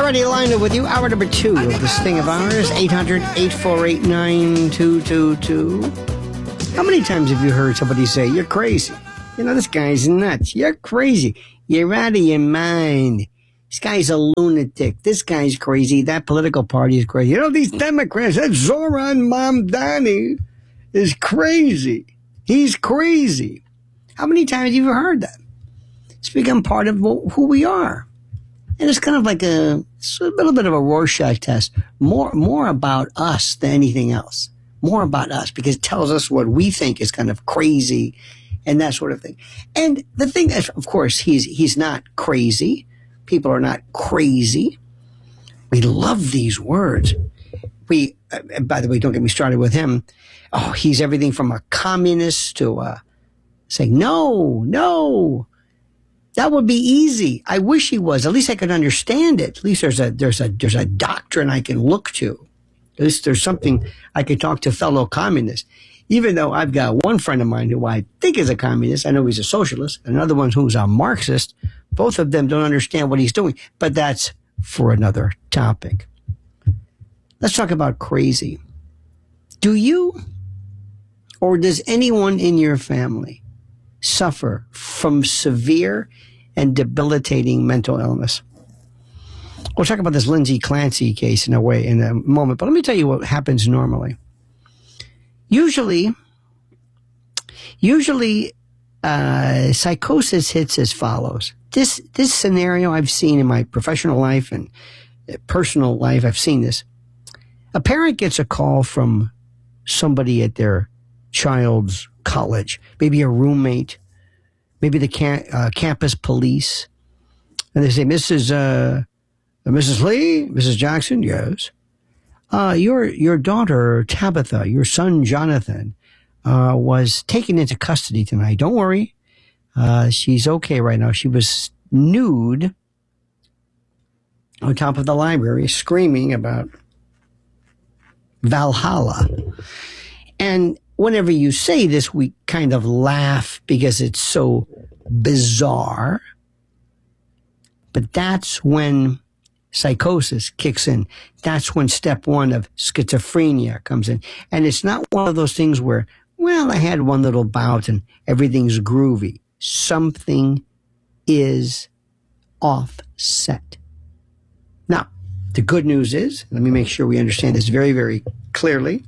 Friday lineup with you. Hour number 2 of this thing of ours. 800-848-9222. How many times have you heard somebody say, you're crazy? You know, this guy's nuts. You're crazy. You're out of your mind. This guy's a lunatic. This guy's crazy. That political party is crazy. You know, these Democrats, that Zoran Mamdani is crazy. He's crazy. How many times have you heard that? It's become part of who we are. And it's kind of like it's a little bit of a Rorschach test. More about us than anything else. More about us, because it tells us what we think is kind of crazy and that sort of thing. And the thing is, of course, he's not crazy. People are not crazy. We love these words. By the way, don't get me started with him. Oh, he's everything from a communist to saying, no. That would be easy. I wish he was. At least I could understand it. At least there's a doctrine I can look to. At least there's something I could talk to fellow communists. Even though I've got one friend of mine who I think is a communist. I know he's a socialist. Another one who's a Marxist. Both of them don't understand what he's doing. But that's for another topic. Let's talk about crazy. Do you or does anyone in your family suffer from severe and debilitating mental illness? We'll talk about this Lindsay Clancy case in a moment, but let me tell you what happens normally. Usually, psychosis hits as follows. This scenario I've seen in my professional life and personal life. I've seen this. A parent gets a call from somebody at their child's college, maybe a roommate, maybe the campus police, and they say, Mrs. Lee, Mrs. Jackson, yes, your daughter Tabitha, your son Jonathan, was taken into custody tonight. Don't worry, she's okay right now. She was nude on top of the library, screaming about Valhalla. And whenever you say this, we kind of laugh because it's so bizarre. But that's when psychosis kicks in. That's when step one of schizophrenia comes in. And it's not one of those things where, well, I had one little bout and everything's groovy. Something is offset. Now, the good news is, let me make sure we understand this very, very clearly.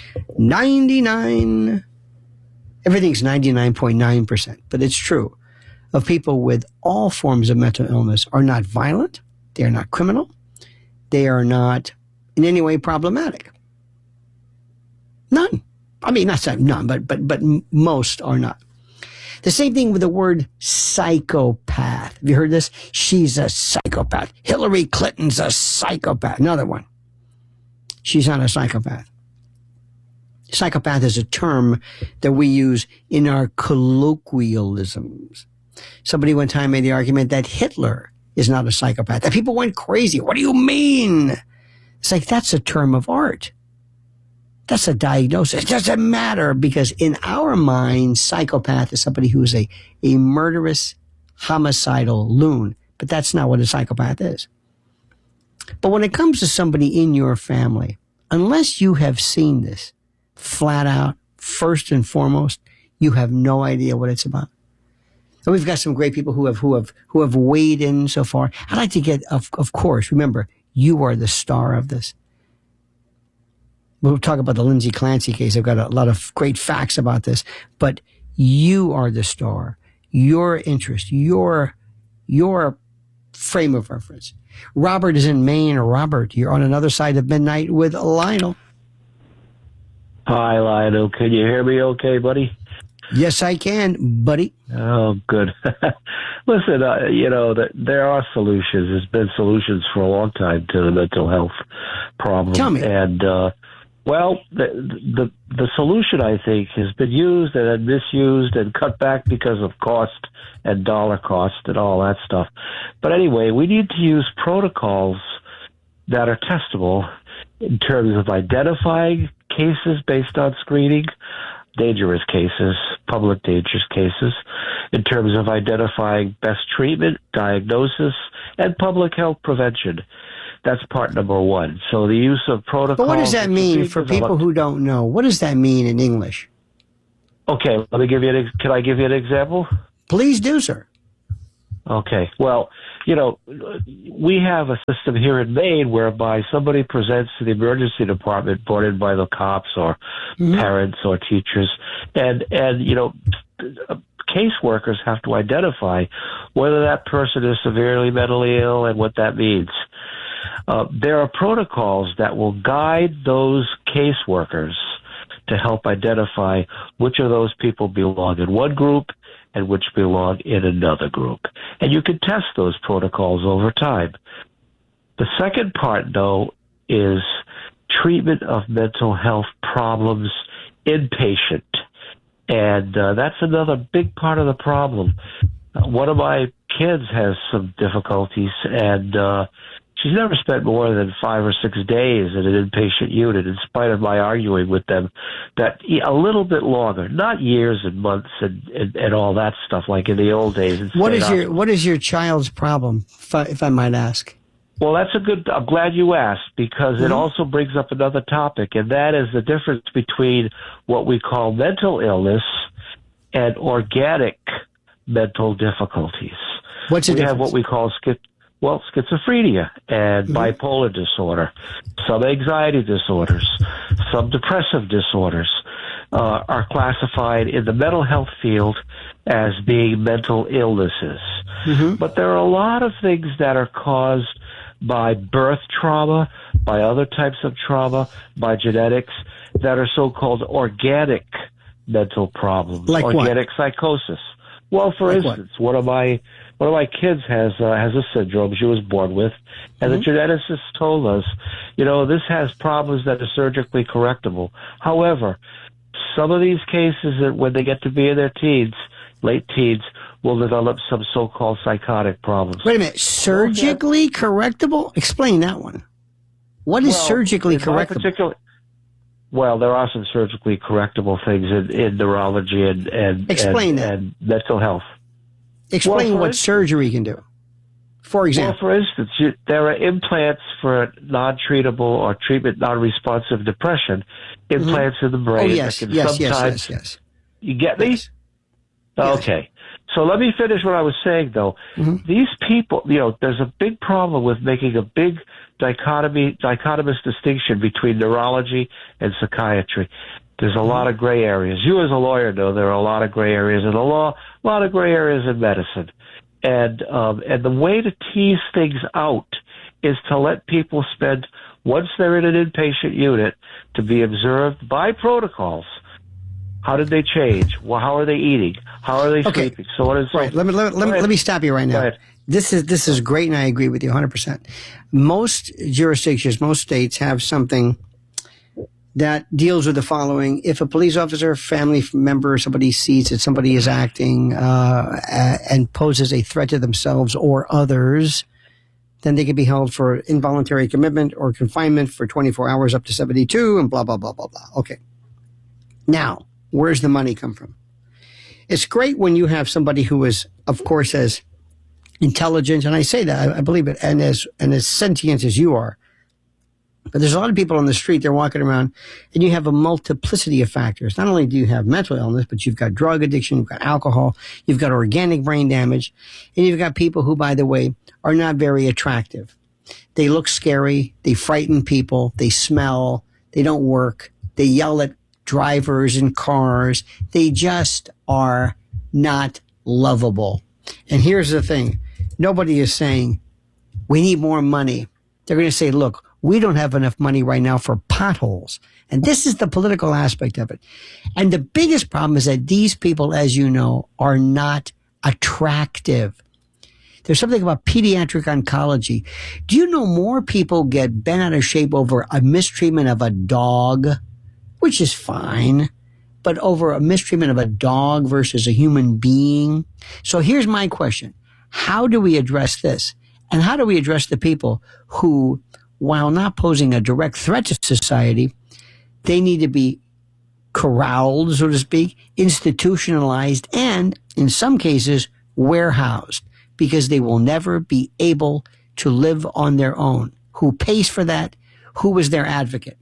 Everything's 99.9%, but it's true, of people with all forms of mental illness are not violent, they are not criminal, they are not in any way problematic. None. I mean, not saying none, but most are not. The same thing with the word psychopath. Have you heard this? She's a psychopath. Hillary Clinton's a psychopath. Another one. She's not a psychopath. Psychopath is a term that we use in our colloquialisms. Somebody one time made the argument that Hitler is not a psychopath, that people went crazy. What do you mean? It's like, that's a term of art. That's a diagnosis. It doesn't matter, because in our mind, psychopath is somebody who is a murderous, homicidal loon. But that's not what a psychopath is. But when it comes to somebody in your family, unless you have seen this, flat out, first and foremost, you have no idea what it's about. And we've got some great people who have weighed in so far. I'd like to get, of course, remember, you are the star of this. We'll talk about the Lindsay Clancy case. I've got a lot of great facts about this, but you are the star. Your interest, your frame of reference. Robert is in Maine. Robert, you're on another side of midnight with Lionel. Hi, Lionel. Can you hear me okay, buddy? Yes, I can, buddy. Oh, good. Listen, there are solutions. There's been solutions for a long time to the mental health problem. Tell me. And, the solution, I think, has been used and then misused and cut back because of cost and dollar cost and all that stuff. But anyway, we need to use protocols that are testable in terms of identifying cases based on screening, dangerous cases, public dangerous cases, in terms of identifying best treatment, diagnosis, and public health prevention. that's part number one. So the use of protocols. But what does that mean for people who don't know? What does that mean in English? Okay, let me give you. Can I give you an example? Please do, sir. Okay. Well, we have a system here in Maine whereby somebody presents to the emergency department brought in by the cops or parents or teachers, and caseworkers have to identify whether that person is severely mentally ill and what that means. There are protocols that will guide those caseworkers to help identify which of those people belong in one group and which belong in another group. And you can test those protocols over time. The second part, though, is treatment of mental health problems inpatient. And that's another big part of the problem. One of my kids has some difficulties, and she's never spent more than 5 or 6 days in an inpatient unit, in spite of my arguing with them that a little bit longer, not years and months and all that stuff like in the old days. What is your child's problem, if I might ask? Well, I'm glad you asked, because it also brings up another topic, and that is the difference between what we call mental illness and organic mental difficulties. What's the difference? We have what we call schizophrenia and bipolar disorder, some anxiety disorders, some depressive disorders are classified in the mental health field as being mental illnesses. But there are a lot of things that are caused by birth trauma, by other types of trauma, by genetics, that are so-called organic mental problems, like organic psychosis. Well, for instance, one of my kids has a syndrome she was born with, and the geneticist told us, this has problems that are surgically correctable. However, some of these cases, when they get to be in their teens, late teens, will develop some so-called psychotic problems. Wait a minute, surgically correctable? Explain that one. What is surgically correctable? Well, there are some surgically correctable things in neurology and Explain that. And mental health. Explain what surgery can do. For example. Well, for instance, there are implants for non-treatable or treatment non-responsive depression, implants in the brain. Oh, yes. You get me? Yes. Okay. So let me finish what I was saying, though. These people, there's a big problem with making a big dichotomous distinction between neurology and psychiatry. There's a lot of gray areas. You as a lawyer know there are a lot of gray areas in the law, a lot of gray areas in medicine. And the way to tease things out is to let people spend, once they're in an inpatient unit, to be observed by protocols. How did they change? Well, how are they eating? How are they sleeping? So what is right? Let me stop you right now. This is great, and I agree with you 100%. Most jurisdictions, most states have something that deals with the following: if a police officer, family member, somebody sees that somebody is acting and poses a threat to themselves or others, then they can be held for involuntary commitment or confinement for 24 hours up to 72, and blah blah blah blah blah. Okay. Now, where's the money come from? It's great when you have somebody who is, of course, as intelligent, and I say that, I believe it, and as sentient as you are. But there's a lot of people on the street, they're walking around, and you have a multiplicity of factors. Not only do you have mental illness, but you've got drug addiction, you've got alcohol, you've got organic brain damage, and you've got people who, by the way, are not very attractive. They look scary, they frighten people, they smell, they don't work, they yell at drivers and cars. They just are not lovable. And here's the thing. Nobody is saying, we need more money. They're going to say, look, we don't have enough money right now for potholes. And this is the political aspect of it. And the biggest problem is that these people, as you know, are not attractive. There's something about pediatric oncology. Do you know more people get bent out of shape over a mistreatment of a dog, which is fine, but over a mistreatment of a dog versus a human being? So here's my question. How do we address this? And how do we address the people who, while not posing a direct threat to society, they need to be corralled, so to speak, institutionalized, and in some cases, warehoused, because they will never be able to live on their own. who pays for that, who is their advocate.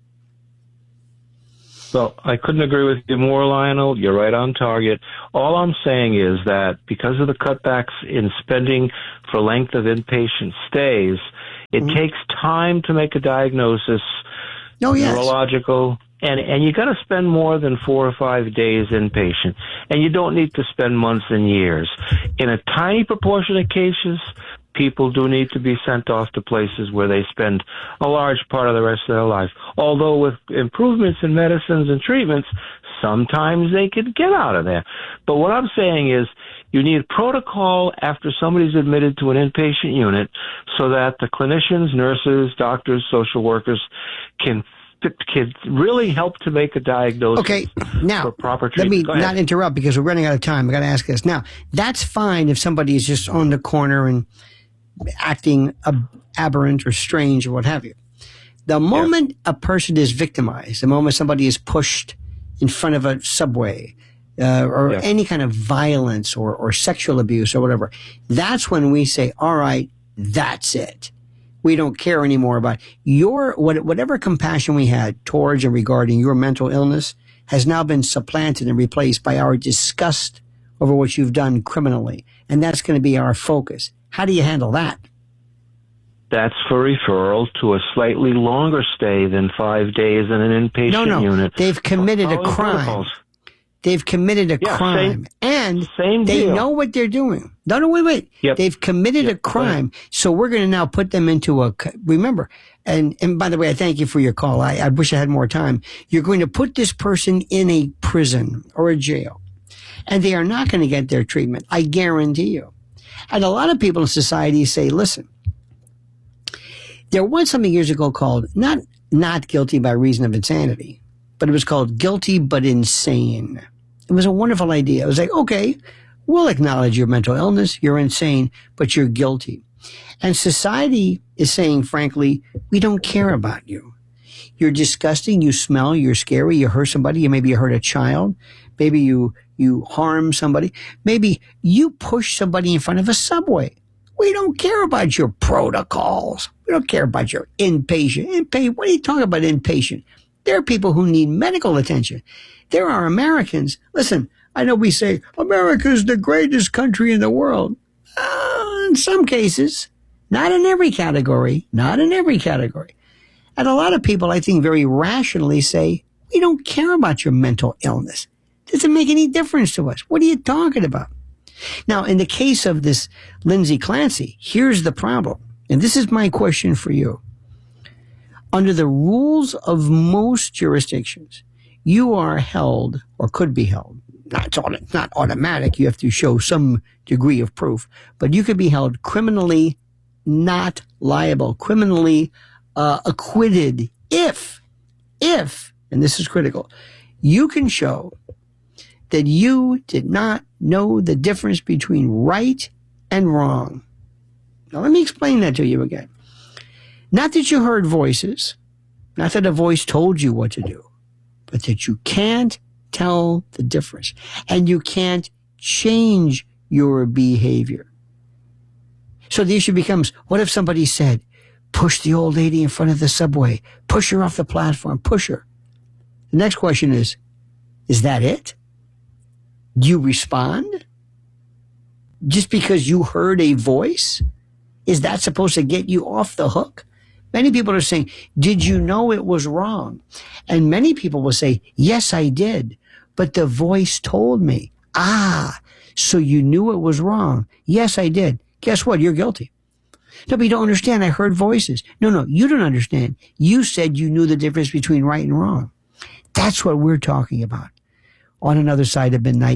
Well, I couldn't agree with you more, Lionel. You're right on target. All I'm saying is that because of the cutbacks in spending for length of inpatient stays, it takes time to make a diagnosis, neurological, and you got to spend more than 4 or 5 days inpatient, and you don't need to spend months and years. In a tiny proportion of cases, people do need to be sent off to places where they spend a large part of the rest of their life. Although with improvements in medicines and treatments, sometimes they could get out of there. But what I'm saying is you need protocol after somebody's admitted to an inpatient unit so that the clinicians, nurses, doctors, social workers can really help to make a diagnosis. Okay, now, for proper treatment. Let me not interrupt because we're running out of time. I got to ask this. Now, that's fine if somebody is just on the corner and acting aberrant or strange or what have you. The moment a person is victimized, the moment somebody is pushed in front of a subway or any kind of violence or sexual abuse or whatever, that's when we say, all right, that's it. We don't care anymore about whatever compassion we had towards and regarding your mental illness has now been supplanted and replaced by our disgust over what you've done criminally. And that's going to be our focus. How do you handle that? That's for referral to a slightly longer stay than 5 days in an inpatient unit. They've committed a crime. Protocols. They've committed a crime. And they know what they're doing. No, wait. Yep. They've committed a crime. So we're going to now put them into remember, and by the way, I thank you for your call. I wish I had more time. You're going to put this person in a prison or a jail, and they are not going to get their treatment. I guarantee you. And a lot of people in society say, listen, there was something years ago called not guilty by reason of insanity, but it was called guilty but insane. It was a wonderful idea. It was like, okay, we'll acknowledge your mental illness. You're insane, but you're guilty. And society is saying, frankly, we don't care about you. You're disgusting. You smell. You're scary. You hurt somebody. Maybe you hurt a child. Maybe you harm somebody. Maybe you push somebody in front of a subway. We don't care about your protocols. We don't care about your inpatient. What are you talking about inpatient? There are people who need medical attention. There are Americans. Listen, I know we say America is the greatest country in the world. In some cases, not in every category. And a lot of people, I think, very rationally say, we don't care about your mental illness. Doesn't make any difference to us. What are you talking about? Now, in the case of this Lindsay Clancy, here's the problem. And this is my question for you. Under the rules of most jurisdictions, you are held or could be held. It's not automatic. You have to show some degree of proof. But you could be held criminally not liable, criminally acquitted if, and this is critical, you can show that you did not know the difference between right and wrong. Now, let me explain that to you again. Not that you heard voices, not that a voice told you what to do, but that you can't tell the difference and you can't change your behavior. So the issue becomes, what if somebody said, push the old lady in front of the subway, push her off the platform, push her? The next question is that it? Do you respond? Just because you heard a voice? Is that supposed to get you off the hook? Many people are saying, did you know it was wrong? And many people will say, yes, I did. But the voice told me. So you knew it was wrong. Yes, I did. Guess what? You're guilty. No, but you don't understand. I heard voices. No, you don't understand. You said you knew the difference between right and wrong. That's what we're talking about. On Another Side of Midnight,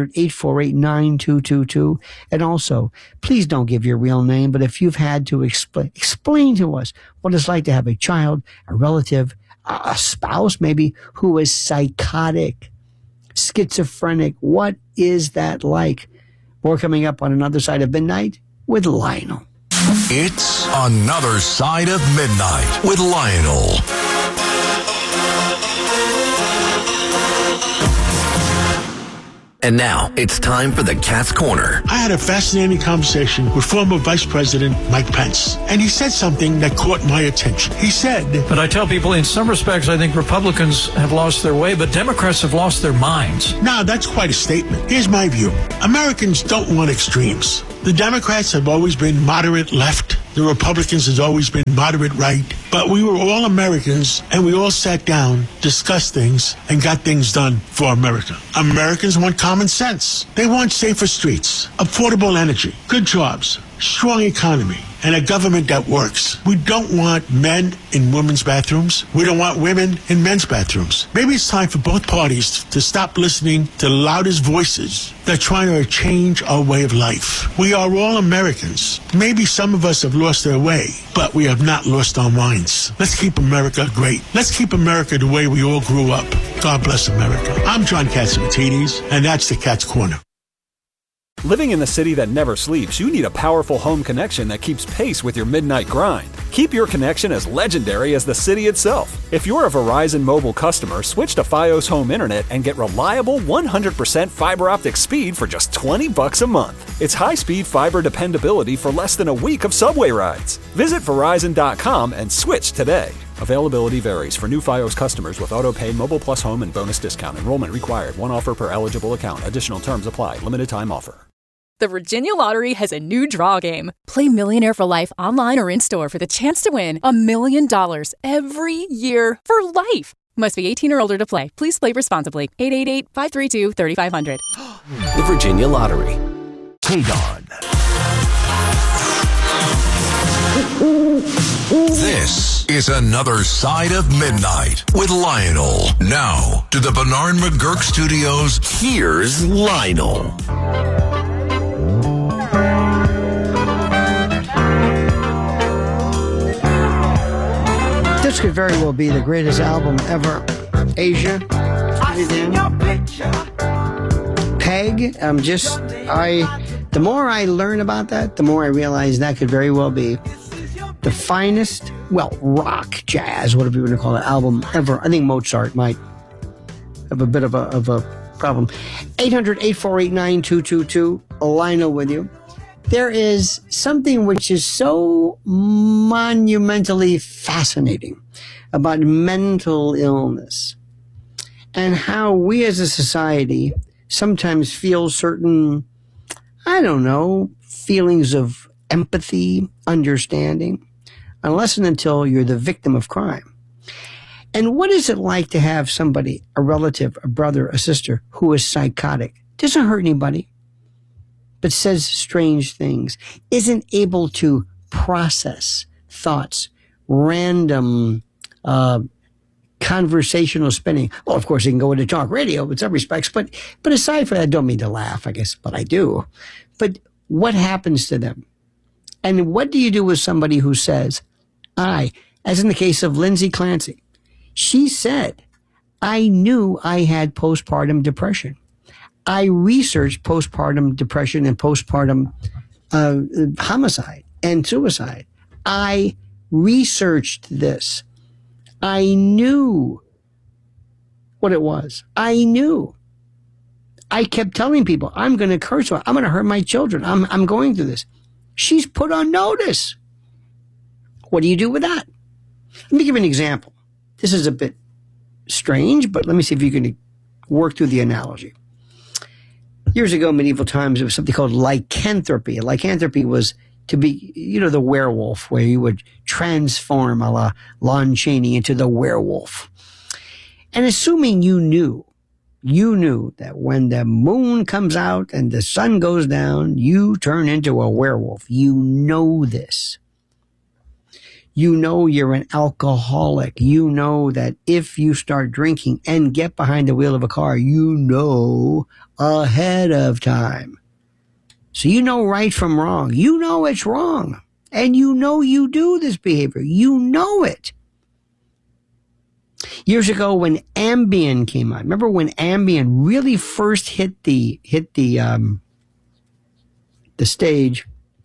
800-848-9222. And also, please don't give your real name, but if you've had to explain to us what it's like to have a child, a relative, a spouse maybe, who is psychotic, schizophrenic. What is that like? More coming up on Another Side of Midnight with Lionel. It's Another Side of Midnight with Lionel. And now it's time for the Cat's Corner. I had a fascinating conversation with former Vice President Mike Pence, and he said something that caught my attention. He said, but I tell people in some respects, I think Republicans have lost their way, but Democrats have lost their minds. Now, that's quite a statement. Here's my view. Americans don't want extremes. The Democrats have always been moderate left. The Republicans has always been moderate right. But we were all Americans, and we all sat down, discussed things, and got things done for America. Americans want common sense. They want safer streets, affordable energy, good jobs, strong economy, and a government that works. We don't want men in women's bathrooms. We don't want women in men's bathrooms. Maybe it's time for both parties to stop listening to the loudest voices that are trying to change our way of life. We are all Americans. Maybe some of us have lost their way, but we have not lost our minds. Let's keep America great. Let's keep America the way we all grew up. God bless America. I'm John Catsimatidis, and that's the Cat's Corner. Living in the city that never sleeps, you need a powerful home connection that keeps pace with your midnight grind. Keep your connection as legendary as the city itself. If you're a Verizon Mobile customer, switch to Fios Home Internet and get reliable 100% fiber optic speed for just $20 a month. It's high-speed fiber dependability for less than a week of subway rides. Visit Verizon.com and switch today. Availability varies. For new Fios customers with auto-pay, Mobile Plus Home, and bonus discount. Enrollment required. One offer per eligible account. Additional terms apply. Limited time offer. The Virginia Lottery has a new draw game. Play Millionaire for Life online or in-store for the chance to win $1 million every year for life. Must be 18 or older to play. Please play responsibly. 888-532-3500. The Virginia Lottery. KDON. This is Another Side of Midnight with Lionel. Now, to the Bernard McGurk Studios, here's Lionel. This could very well be the greatest album ever. Asia. Peg. The more I learn about that, the more I realize that could very well be the finest, rock, jazz, whatever you want to call it, album ever. I think Mozart might have a bit of a problem. 800-848-9222. Lionel with you. There is something which is so monumentally fascinating about mental illness and how we as a society sometimes feel certain, feelings of empathy, understanding, unless and until you're the victim of crime. And what is it like to have somebody, a relative, a brother, a sister, who is psychotic, doesn't hurt anybody, but says strange things, isn't able to process thoughts, random conversational spinning. Well, of course, he can go into talk radio in some respects, but aside from that, I don't mean to laugh, I guess, but I do. But what happens to them? And what do you do with somebody who says, as in the case of Lindsay Clancy, she said, I knew I had postpartum depression. I researched postpartum depression and postpartum homicide and suicide. I researched this. I knew what it was. I knew. I kept telling people, I'm going to curse her. I'm going to hurt my children. I'm going through this. She's put on notice. What do you do with that? Let me give you an example. This is a bit strange, but let me see if you can work through the analogy. Years ago, medieval times, there was something called lycanthropy. Lycanthropy was to be, the werewolf, where you would transform a la Lon Chaney into the werewolf. And assuming you knew that when the moon comes out and the sun goes down, you turn into a werewolf. You know this. You know you're an alcoholic. You know that if you start drinking and get behind the wheel of a car, you know ahead of time. So you know right from wrong. You know it's wrong. And you know you do this behavior. You know it. Years ago when Ambien came out, remember when Ambien really first hit the stage?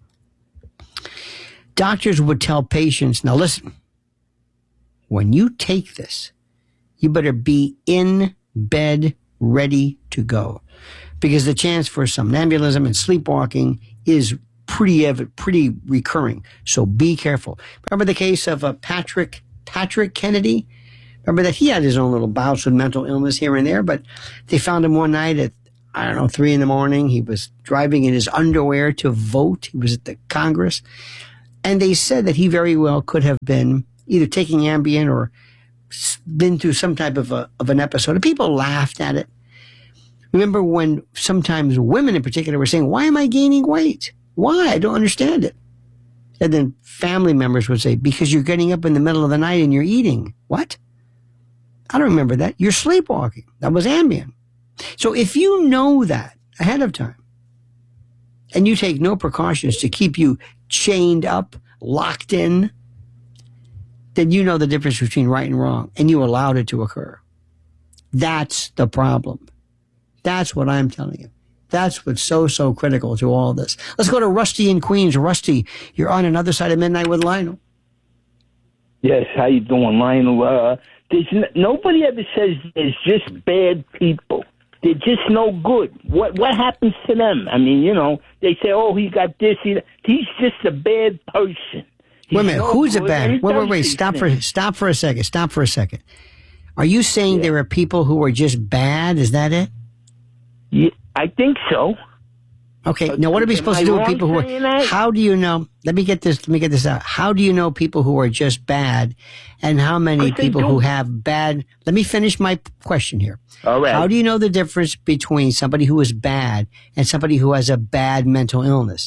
Doctors would tell patients, now listen, when you take this, you better be in bed ready to go. Because the chance for somnambulism and sleepwalking is pretty recurring. So be careful. Remember the case of Patrick Kennedy? Remember that he had his own little bouts with mental illness here and there, but they found him one night at, 3 a.m. He was driving in his underwear to vote. He was at the Congress. And they said that he very well could have been either taking Ambien or been through some type of an episode. And people laughed at it. Remember when sometimes women in particular were saying, why am I gaining weight? Why? I don't understand it. And then family members would say, because you're getting up in the middle of the night and you're eating. What? I don't remember that. You're sleepwalking. That was Ambien. So if you know that ahead of time and you take no precautions to keep you chained up, locked in, then you know the difference between right and wrong and you allowed it to occur. That's the problem. That's what I'm telling you. That's what's so critical to all this. Let's go to Rusty in Queens. Rusty, you're on Another Side of Midnight with Lionel. Yes, how you doing, Lionel? Nobody ever says there's just bad people. They're just no good. What happens to them? I mean, they say, oh, he got this. He's just a bad person. Wait a minute. Who's a bad? Wait. Stop for a second. Are you saying there are people who are just bad? Is that it? Yeah, I think so. Okay. Now, what are we supposed to do with people who are? How do you know? Let me get this out. How do you know people who are just bad, and how many people who have bad? Let me finish my question here. All right. How do you know the difference between somebody who is bad and somebody who has a bad mental illness?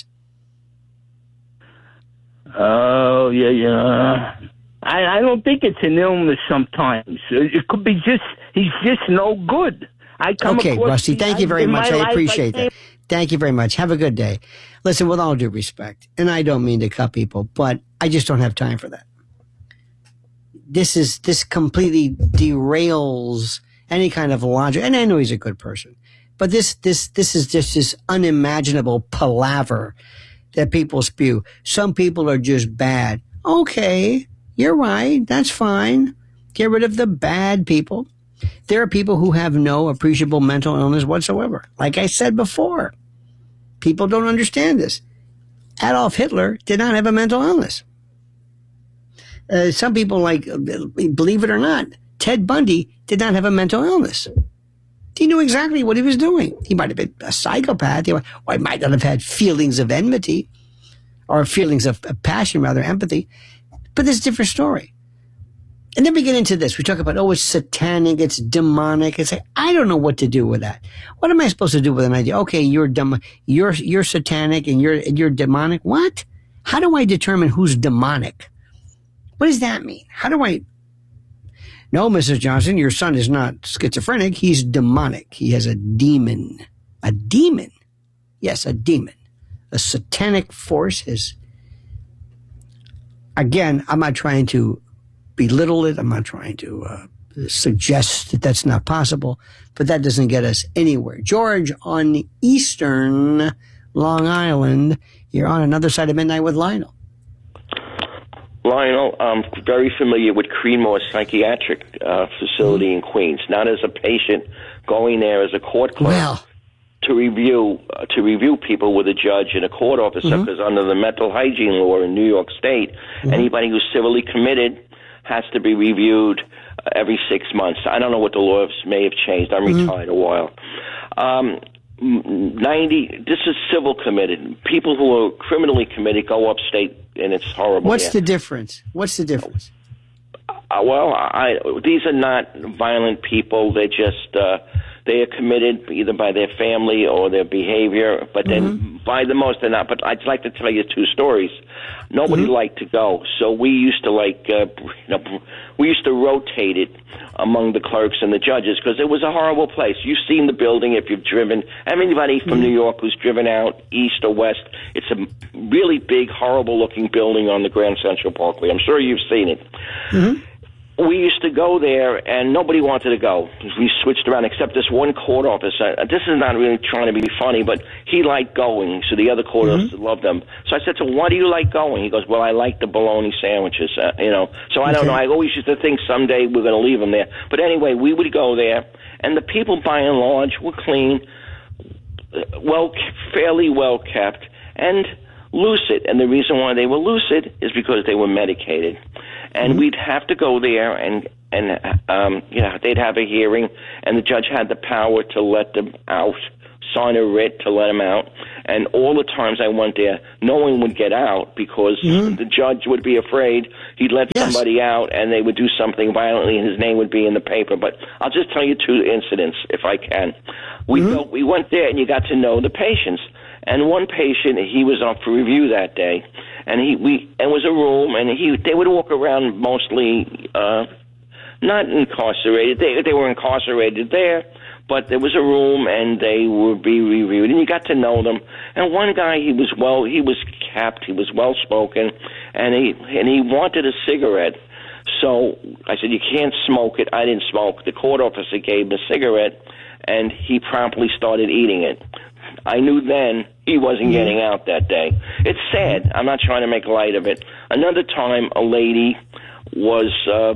Oh, yeah. I don't think it's an illness sometimes. It could be he's just no good. Okay, Rusty, thank you very much. I appreciate that. Thank you very much. Have a good day. Listen, with all due respect, and I don't mean to cut people, but I just don't have time for that. This completely derails any kind of logic, and I know he's a good person, but this is just this unimaginable palaver that people spew. Some people are just bad. Okay, you're right. That's fine. Get rid of the bad people. There are people who have no appreciable mental illness whatsoever. Like I said before, people don't understand this. Adolf Hitler did not have a mental illness. Some people, believe it or not, Ted Bundy did not have a mental illness. He knew exactly what he was doing. He might have been a psychopath, or he might not have had feelings of enmity, or feelings of passion, rather, empathy. But there's a different story. And then we get into this. We talk about, it's satanic, it's demonic. It's like, I don't know what to do with that. What am I supposed to do with an idea? Okay, you're satanic and you're demonic. What? How do I determine who's demonic? What does that mean? How do I? No, Mrs. Johnson, your son is not schizophrenic. He's demonic. He has a demon. A demon? Yes, a demon. A satanic force is. Again, I'm not trying to belittle it. I'm not trying to suggest that that's not possible, but that doesn't get us anywhere. George on Eastern Long Island, you're on Another Side of Midnight with Lionel. Lionel, I'm very familiar with Creedmoor Psychiatric Facility in Queens. Not as a patient, going there as a court clerk to review people with a judge and a court officer, because under the mental hygiene law in New York State, anybody who's civilly committed has to be reviewed every 6 months. I don't know what the laws may have changed. I'm retired a while. 90. This is civil committed. People who are criminally committed go upstate, and it's horrible. What's the difference? These are not violent people. They're just they are committed either by their family or their behavior, but then by the most they're not. But I'd like to tell you two stories. Nobody liked to go, so we used to we used to rotate it among the clerks and the judges, because it was a horrible place. You've seen the building if you've driven. Anybody from New York who's driven out east or west, it's a really big, horrible-looking building on the Grand Central Parkway. I'm sure you've seen it. we used to go there, and nobody wanted to go. We switched around, except this one court officer. This is not really trying to be funny, but he liked going, so the other court officers loved him. So I said to him, why do you like going? He goes, well, I like the bologna sandwiches, So I don't know. I always used to think someday we're going to leave him there. But anyway, we would go there, and the people, by and large, were clean, fairly well kept, and lucid. And the reason why they were lucid is because they were medicated. And we'd have to go there, and they'd have a hearing, and the judge had the power to let them out, sign a writ to let them out. And all the times I went there, no one would get out because the judge would be afraid he'd let somebody out, and they would do something violently, and his name would be in the paper. But I'll just tell you 2 incidents, if I can. We went there, and you got to know the patients. And one patient, he was up for review that day, and it was a room, and they would walk around mostly not incarcerated. They were incarcerated there, but there was a room, and they would be reviewed, and you got to know them. And one guy, he was kept, he was well spoken, and he wanted a cigarette. So I said, you can't smoke it. I didn't smoke. The court officer gave him a cigarette, and he promptly started eating it. I knew then he wasn't getting out that day. It's sad. I'm not trying to make light of it. Another time, a lady was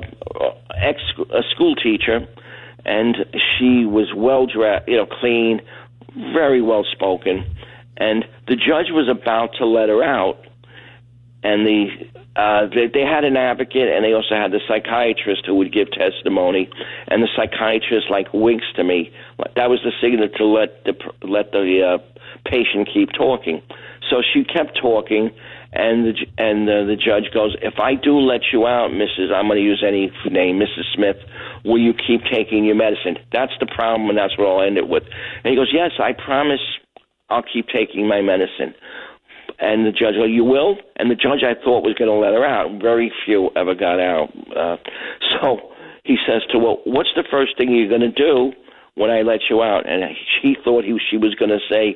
a school teacher, and she was well-dressed, clean, very well-spoken, and the judge was about to let her out, and they had an advocate, and they also had the psychiatrist who would give testimony, and the psychiatrist winks to me. That was the signal to let the patient keep talking. So she kept talking, and the judge goes, if I do let you out, Mrs., I'm going to use any name, Mrs. Smith, will you keep taking your medicine? That's the problem, and that's what I'll end it with. And he goes, yes, I promise I'll keep taking my medicine. And the judge, you will? And the judge, I thought, was going to let her out. Very few ever got out. So he says to her, what's the first thing you're going to do when I let you out? And she thought she was going to say,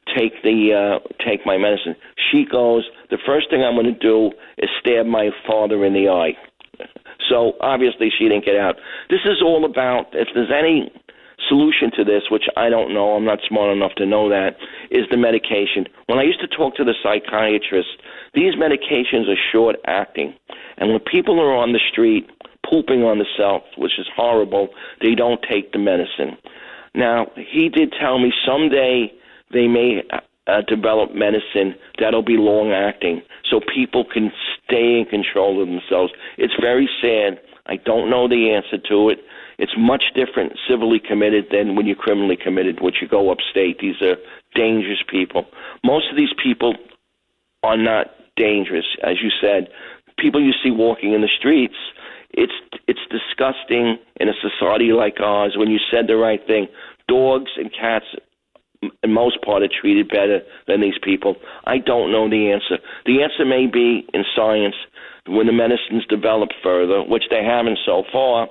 take my medicine. She goes, the first thing I'm going to do is stab my father in the eye. So obviously she didn't get out. This is all about, if there's any solution to this, which I don't know, I'm not smart enough to know that, is the medication. When I used to talk to the psychiatrist, these medications are short-acting. And when people are on the street pooping on themselves, which is horrible, they don't take the medicine. Now, he did tell me someday they may develop medicine that'll be long-acting so people can stay in control of themselves. It's very sad. I don't know the answer to it. It's much different civilly committed than when you're criminally committed, which you go upstate. These are dangerous people. Most of these people are not dangerous, as you said. People you see walking in the streets, it's disgusting in a society like ours. When you said the right thing, dogs and cats, in most part, are treated better than these people. I don't know the answer. The answer may be in science when the medicines develop further, which they haven't so far,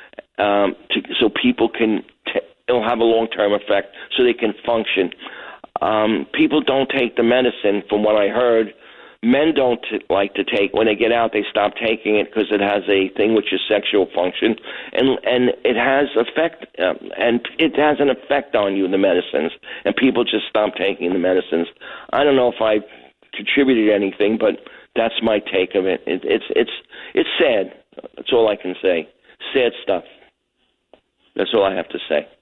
so people it'll have a long-term effect so they can function. People don't take the medicine, from what I heard. Men don't like to take. When they get out, they stop taking it because it has a thing which is sexual function, and it has effect, and it has an effect on you, the medicines, and people just stop taking the medicines. I don't know if I contributed anything, but that's my take of it. It's sad. That's all I can say. Sad stuff. That's all I have to say.